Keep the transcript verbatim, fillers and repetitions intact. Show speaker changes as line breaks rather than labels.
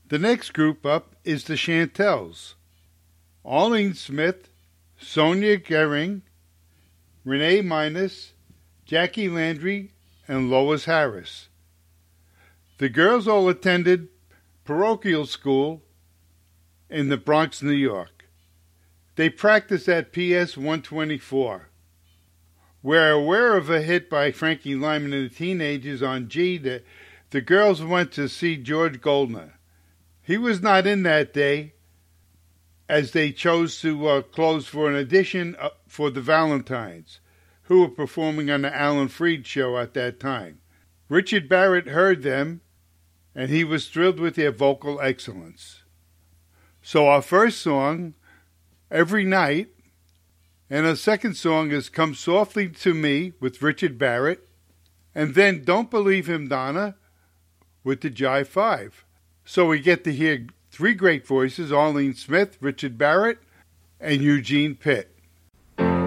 The next group up is the Chantels. Arlene Smith, Sonia Gehring, Renee Minus, Jackie Landry, and Lois Harris. The girls all attended parochial school in the Bronx, New York. They practiced at P S one twenty-four. We're aware of a hit by Frankie Lyman and the Teenagers on G that the girls went to see George Goldner. He was not in that day, as they chose to uh, close for an audition uh, for the Valentines, who were performing on the Alan Freed show at that time. Richard Barrett heard them, and he was thrilled with their vocal excellence. So our first song, Every Night, and our second song is Come Softly to Me with Richard Barrett, and then Don't Believe Him, Donna, with the Jive Five. So we get to hear three great voices, Arlene Smith, Richard Barrett, and Eugene Pitt.